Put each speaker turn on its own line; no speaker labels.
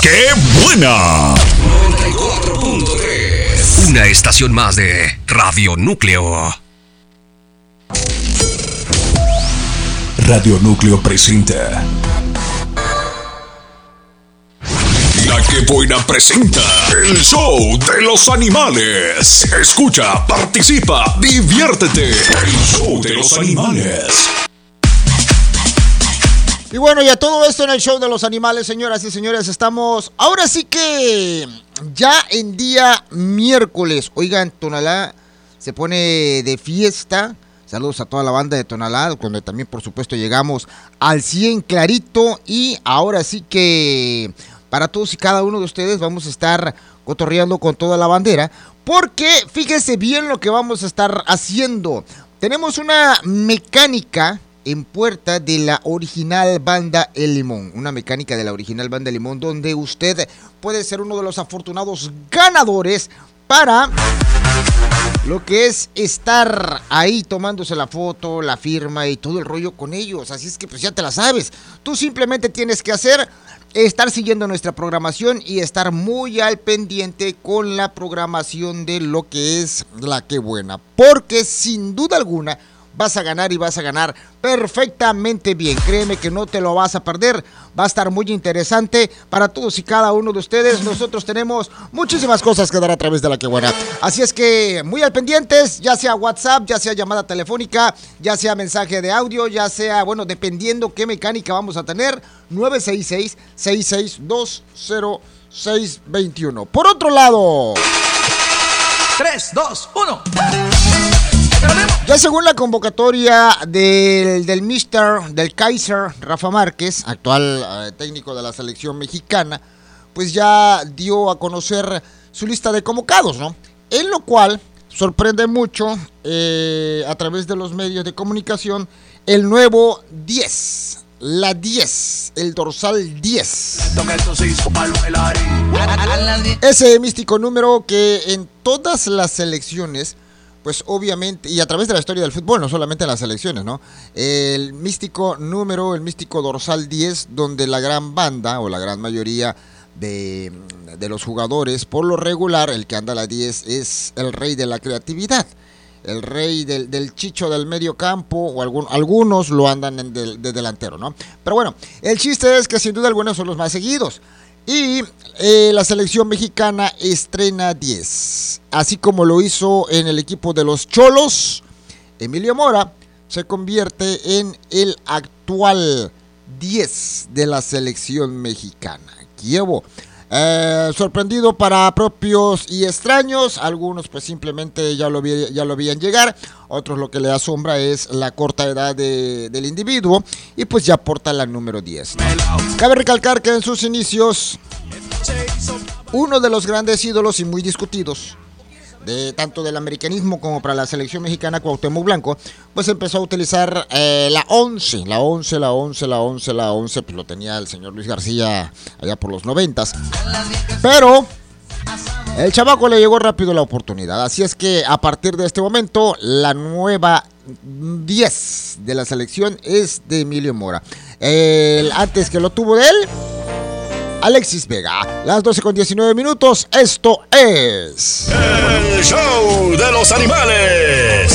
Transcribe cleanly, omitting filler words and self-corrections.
¡Qué buena!
94.3. Una estación más de Radio Núcleo.
Radio Núcleo presenta. La Que Buena presenta el show de los animales. Escucha, participa, diviértete. El show de los animales.
Y bueno, ya todo esto en el show de los animales, señoras y señores, estamos ahora sí que ya en día miércoles. Oigan, Tonalá se pone de fiesta. Saludos a toda la banda de Tonalá, donde también por supuesto llegamos al 100 clarito. Y ahora sí que para todos y cada uno de ustedes vamos a estar cotorreando con toda la bandera, porque fíjese bien lo que vamos a estar haciendo. Tenemos una mecánica en puerta de la original Banda El Limón, una mecánica de la original Banda El Limón, donde usted puede ser uno de los afortunados ganadores para lo que es estar ahí tomándose la foto, la firma y todo el rollo con ellos. Así es que pues ya te la sabes. Tú simplemente tienes que estar siguiendo nuestra programación y estar muy al pendiente con la programación de lo que es La Que Buena, porque sin duda alguna vas a ganar y vas a ganar perfectamente bien. Créeme que no te lo vas a perder. Va a estar muy interesante para todos y cada uno de ustedes. Nosotros tenemos muchísimas cosas que dar a través de La Que Buena. Así es que muy al pendientes, ya sea WhatsApp, ya sea llamada telefónica, ya sea mensaje de audio, ya sea, bueno, dependiendo qué mecánica vamos a tener, 966-6620621. Por otro lado,
3, 2, 1.
Ya según la convocatoria del Kaiser Rafa Márquez, actual técnico de la selección mexicana, pues ya dio a conocer su lista de convocados, ¿no? En lo cual sorprende mucho a través de los medios de comunicación el nuevo 10. La 10, el dorsal 10. Ese místico número que en todas las selecciones, pues obviamente, y a través de la historia del fútbol, no solamente en las selecciones, ¿no? El místico número, el místico dorsal 10, donde la gran banda o la gran mayoría de los jugadores, por lo regular, el que anda a la 10 es el rey de la creatividad, el rey del chicho del medio campo, o algunos lo andan de delantero, ¿no? Pero bueno, el chiste es que sin duda alguna son los más seguidos. Y la selección mexicana estrena 10. Así como lo hizo en el equipo de los Cholos, Emilio Mora se convierte en el actual 10 de la selección mexicana. Kievo. Sorprendido para propios y extraños. Algunos pues simplemente ya lo veían llegar. Otros lo que le asombra es la corta edad del individuo. Y pues ya porta la número 10. Cabe recalcar que en sus inicios, uno de los grandes ídolos y muy discutidos, tanto del americanismo como para la selección mexicana, Cuauhtémoc Blanco, pues empezó a utilizar la 11, pues lo tenía el señor Luis García allá por los 90s, pero el chamaco le llegó rápido la oportunidad, así es que a partir de este momento, la nueva 10 de la selección es de Emilio Mora. Antes que lo tuvo de él, Alexis Vega. Las 12:19, esto es
El show de los animales.